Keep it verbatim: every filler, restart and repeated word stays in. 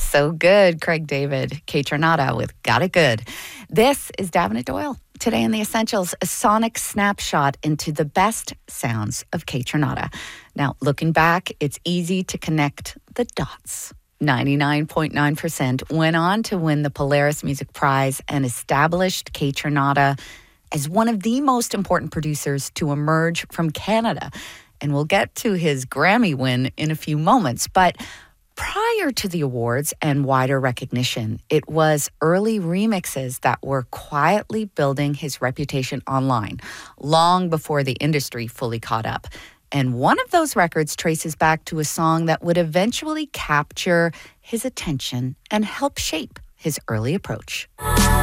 So good, Craig David. Kate Tornada with Got It Good. This is Davenant Doyle. Today in the Essentials, a sonic snapshot into the best sounds of Kate Tornada. Now, looking back, it's easy to connect the dots. ninety-nine point nine percent went on to win the Polaris Music Prize and established Kate Tornada as one of the most important producers to emerge from Canada. And we'll get to his Grammy win in a few moments. But prior to the awards and wider recognition, it was early remixes that were quietly building his reputation online, long before the industry fully caught up. And one of those records traces back to a song that would eventually capture his attention and help shape his early approach.